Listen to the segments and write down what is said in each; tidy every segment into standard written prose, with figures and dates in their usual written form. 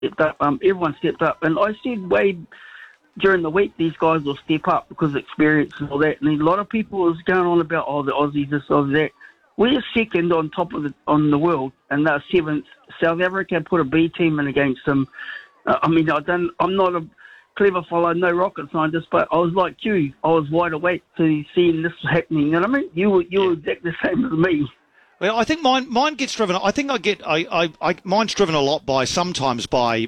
stepped up. Everyone stepped up. And I said during the week, these guys will step up because of experience and all that. And a lot of people was going on about, the Aussies, this, Aussies, that. We're second on top of on the world, and they're seventh. South Africa put a B team in against them. I'm not a clever fellow, no rocket scientist, but I was like you. I was wide awake to seeing this happening. You know what I mean? You were exactly the same as me. Well, I think mine gets driven. I think mine's driven a lot sometimes by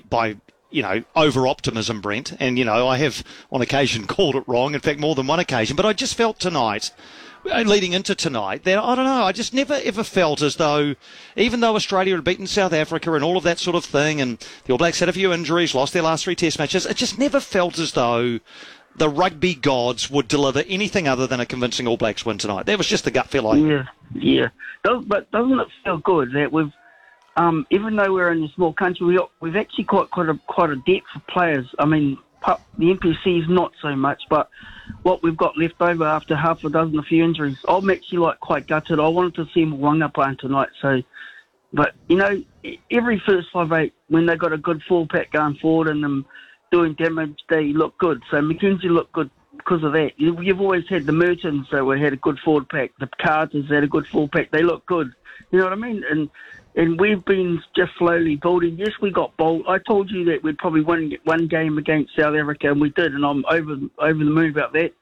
over optimism, Brent. And I have on occasion called it wrong. In fact, more than one occasion. But I just felt tonight, leading into tonight, that I don't know. I just never ever felt as though, even though Australia had beaten South Africa and all of that sort of thing, and the All Blacks had a few injuries, lost their last 3 Test matches, it just never felt as though the rugby gods would deliver anything other than a convincing All Blacks win tonight. That was just the gut feel. Yeah. But doesn't it feel good that we've, even though we're in a small country, we've actually got quite a depth of players. I mean, the NPC is not so much, but what we've got left over after half a few injuries, I'm actually quite gutted. I wanted to see Mo'unga playing tonight. So, but every first 5-8, when they got a good full pack going forward and them doing damage, they look good. So McKenzie looked good because of that. You've always had the Mertons that had a good forward pack. The Carters had a good full pack. They look good. You know what I mean? And we've been just slowly building. Yes, we got bold. I told you that we'd probably win one game against South Africa, and we did, and I'm over the moon about that.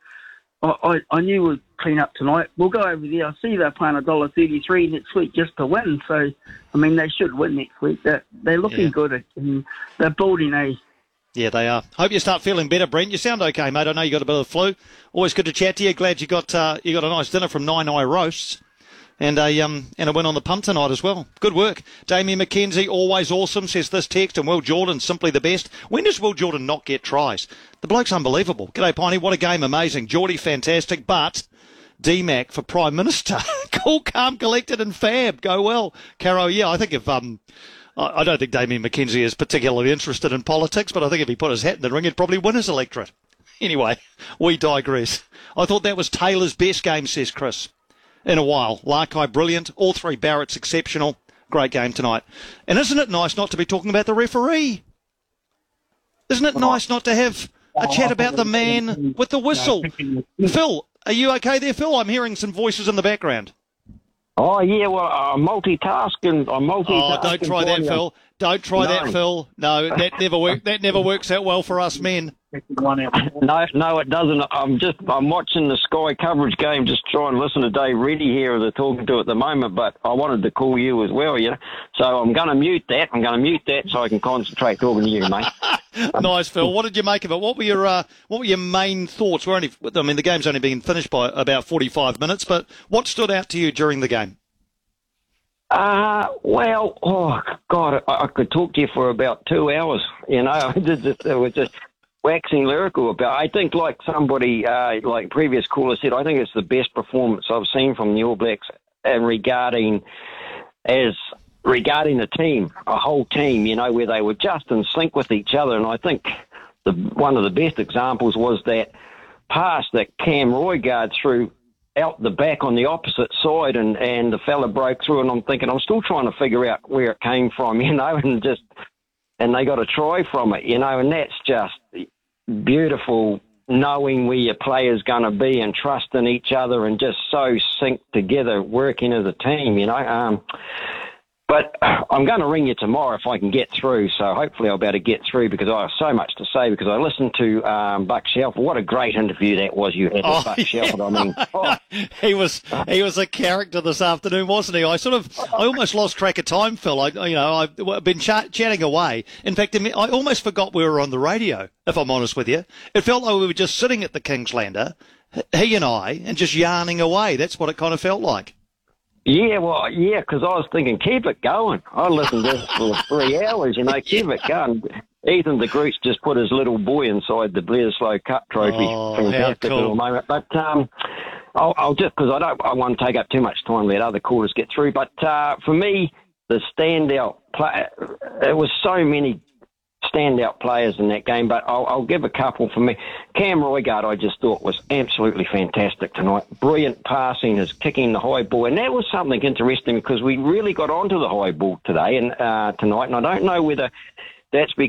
I knew we'd clean up tonight. We'll go over there. I see they're playing $1.33 next week just to win. So, I mean, they should win next week. They're looking good, and they're building, Yeah, they are. Hope you start feeling better, Brent. You sound okay, mate. I know you got a bit of the flu. Always good to chat to you. Glad you got a nice dinner from Nine Eye Roasts. And a win on the punt tonight as well. Good work. Damien McKenzie, always awesome, says this text, and Will Jordan, simply the best. When does Will Jordan not get tries? The bloke's unbelievable. G'day, Piney. What a game. Amazing. Geordie, fantastic. But D-Mac for Prime Minister. Cool, calm, collected, and fab. Go well. Caro, yeah, I think if... I don't think Damien McKenzie is particularly interested in politics, but I think if he put his hat in the ring, he'd probably win his electorate. Anyway, we digress. I thought that was Taylor's best game, says Chris. In a while. Larkai, brilliant. All 3 Barretts, exceptional. Great game tonight. And isn't it nice not to be talking about the referee? Isn't it nice not to have a chat about the man with the whistle? Phil, are you okay there, Phil? I'm hearing some voices in the background. Oh, yeah, well, I'm multitasking. Oh, don't try that, Phil. Don't try that, Phil. No, that never works out well for us men. No, it doesn't. I'm watching the Sky coverage game, just trying to listen to Dave Reddy here, they're talking to at the moment, but I wanted to call you as well, So I'm going to mute that so I can concentrate talking to you, mate. Nice, Phil. What did you make of it? What were your main thoughts? The game's only been finished by about 45 minutes, but what stood out to you during the game? Well, oh, God, I could talk to you for about 2 hours, It was just waxing lyrical about. I think, like somebody, like previous caller said, I think it's the best performance I've seen from the All Blacks regarding the team, a whole team, where they were just in sync with each other. And I think one of the best examples was that pass that Cam Roigard threw out the back on the opposite side, and the fella broke through, and I'm thinking, I'm still trying to figure out where it came from, and they got a try from it, and that's just beautiful, knowing where your player's going to be and trusting each other and just so synced together, working as a team, But I'm going to ring you tomorrow if I can get through, so hopefully I'll be able to get through because I have so much to say because I listened to Buck Shelford. What a great interview that was you had with Buck Shelford. He was a character this afternoon, wasn't he? I almost lost track of time, Phil. I've been chatting away. In fact, I almost forgot we were on the radio, if I'm honest with you. It felt like we were just sitting at the Kingslander, he and I, and just yarning away. That's what it kind of felt like. Yeah, because I was thinking, keep it going. I listened to this for 3 hours, keep it going. Ethan de Groot's just put his little boy inside the Bledisloe Cup trophy. Oh, fantastic how cool. little moment. But I'll just, because I want to take up too much time, let other callers get through. But for me, the standout player, it was so many standout players in that game, but I'll give a couple for me. Cam Roigard, I just thought was absolutely fantastic tonight. Brilliant passing, his kicking the high ball, and that was something interesting because we really got onto the high ball today and tonight. And I don't know whether That's